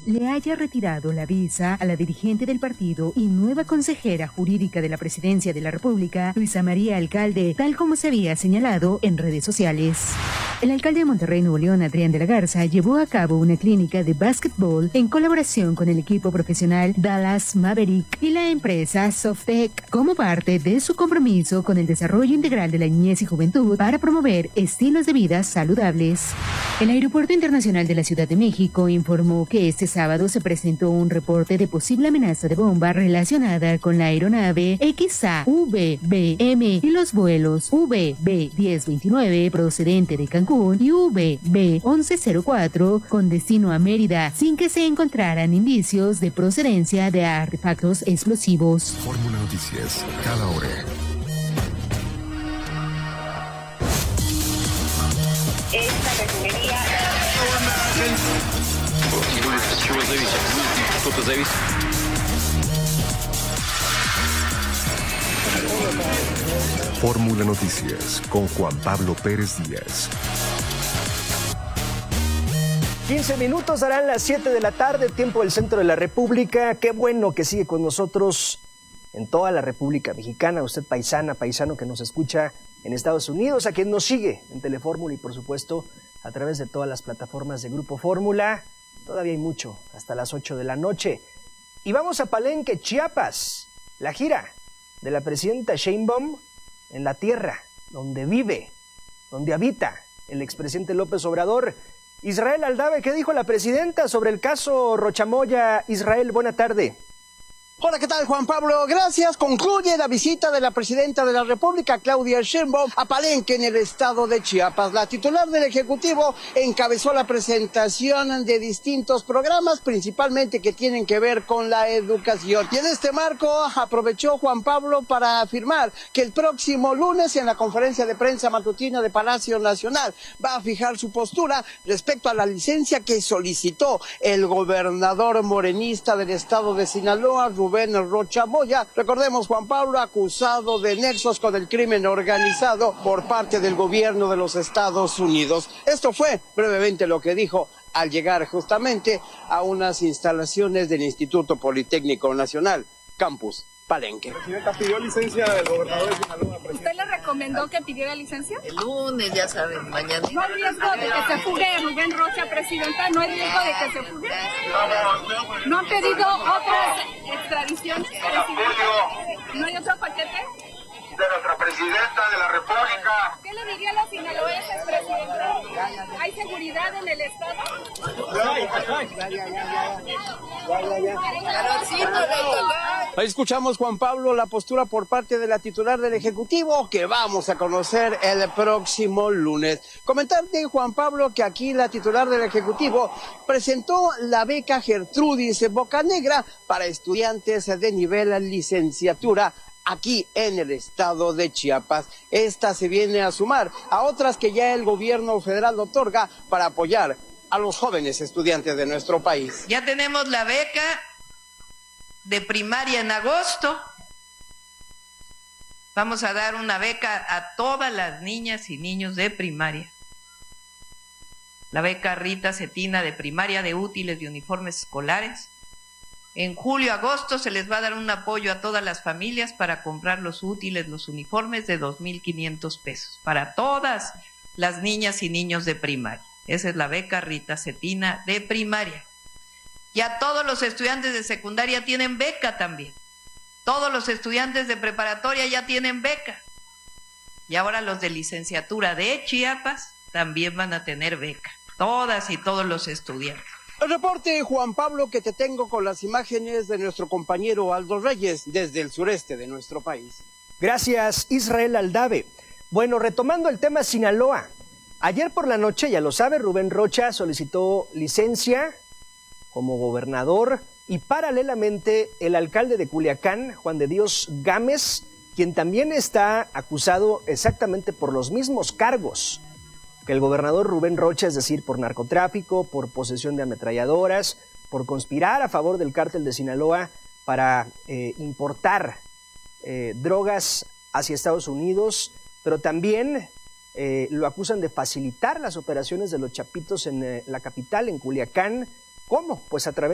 le haya retirado la visa a la dirigente del partido y nueva consejera jurídica de la Presidencia de la República, Luisa María Alcalde, tal como se había señalado en redes sociales. El alcalde de Monterrey, Nuevo León, Adrián de la Garza, llevó a cabo una clínica de básquetbol en colaboración con el equipo profesional Dallas Maverick y la empresa Softec, como parte de su compromiso con el desarrollo integral de la niñez y juventud para promover estilos de vida saludables. El Aeropuerto Internacional de la Ciudad de México informó que este sábado se presentó un reporte de posible amenaza de bomba relacionada con la aeronave XA-VBM y los vuelos VB-1029 procedente de Cancún y VB-1104 con destino a Mérida, sin que se encontraran indicios de procedencia de artefactos explosivos. Fórmula Noticias, cada hora. Esta refinería... Fórmula Noticias con Juan Pablo Pérez Díaz. 15 minutos darán las 7 de la tarde, tiempo del centro de la República. Qué bueno que sigue con nosotros en toda la República Mexicana. Usted paisana, paisano que nos escucha en Estados Unidos, a quien nos sigue en Telefórmula y por supuesto a través de todas las plataformas de Grupo Fórmula. Todavía hay mucho, hasta las 8 de la noche. Y vamos a Palenque, Chiapas, la gira de la presidenta Sheinbaum en la tierra donde vive, donde habita el expresidente López Obrador. Israel Aldave, ¿qué dijo la presidenta sobre el caso Rochamoya? Israel, buena tarde. Hola, ¿qué tal, Juan Pablo? Gracias. Concluye la visita de la presidenta de la República, Claudia Sheinbaum, a Palenque, en el estado de Chiapas. La titular del Ejecutivo encabezó la presentación de distintos programas, principalmente que tienen que ver con la educación. Y en este marco aprovechó Juan Pablo para afirmar que el próximo lunes, en la conferencia de prensa matutina de Palacio Nacional, va a fijar su postura respecto a la licencia que solicitó el gobernador morenista del estado de Sinaloa, Rubén Rochamoya. Recordemos, Juan Pablo, acusado de nexos con el crimen organizado por parte del gobierno de los Estados Unidos. Esto fue brevemente lo que dijo al llegar justamente a unas instalaciones del Instituto Politécnico Nacional, Campus Palenque. ¿Presidenta pidió licencia del gobernador de Sinaloa? ¿Usted le recomendó que pidiera licencia? El lunes, ya saben, mañana. ¿No hay riesgo de que se fugue Rubén Rocha, presidenta? ¿No hay riesgo de que se fugue? ¿No han pedido otras extradiciones, presidenta? ¿No hay otro paquete? De nuestra presidenta de la República. ¿Qué le diría a los sinaloenses, presidenta? ¿Hay seguridad en el estado? Ahí escuchamos, Juan Pablo, la postura por parte de la titular del Ejecutivo que vamos a conocer el próximo lunes. Comentarte, Juan Pablo, que aquí la titular del Ejecutivo presentó la beca Gertrudis Bocanegra para estudiantes de nivel licenciatura aquí en el estado de Chiapas. Esta se viene a sumar a otras que ya el gobierno federal otorga para apoyar a los jóvenes estudiantes de nuestro país. Ya tenemos la beca de primaria en agosto. Vamos a dar una beca a todas las niñas y niños de primaria. La beca Rita Cetina de primaria de útiles y uniformes escolares. En julio, agosto se les va a dar un apoyo a todas las familias para comprar los útiles, los uniformes de 2,500 pesos para todas las niñas y niños de primaria. Esa es la beca Rita Cetina de primaria. Ya todos los estudiantes de secundaria tienen beca también. Todos los estudiantes de preparatoria ya tienen beca. Y ahora los de licenciatura de Chiapas también van a tener beca. Todas y todos los estudiantes. El reporte, Juan Pablo, que te tengo con las imágenes de nuestro compañero Aldo Reyes desde el sureste de nuestro país. Gracias, Israel Aldave. Bueno, retomando el tema Sinaloa. Ayer por la noche, ya lo sabe, Rubén Rocha solicitó licencia como gobernador y paralelamente el alcalde de Culiacán, Juan de Dios Gámez, quien también está acusado exactamente por los mismos cargos que el gobernador Rubén Rocha, es decir, por narcotráfico, por posesión de ametralladoras, por conspirar a favor del cártel de Sinaloa para importar drogas hacia Estados Unidos, pero también lo acusan de facilitar las operaciones de los Chapitos en la capital, en Culiacán. ¿Cómo? Pues a través